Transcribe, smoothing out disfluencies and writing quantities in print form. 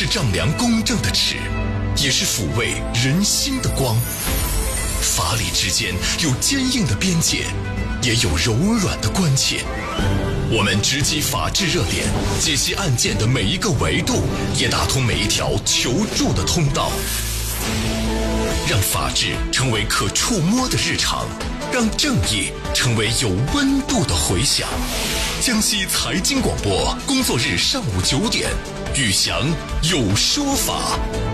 是丈量公正的尺，也是抚慰人心的光。法理之间有坚硬的边界，也有柔软的关切。我们直击法治热点，解析案件的每一个维度，也打通每一条求助的通道。让法治成为可触摸的日常，让正义成为有温度的回响。江西财经广播，工作日上午9点，宇翔有说法。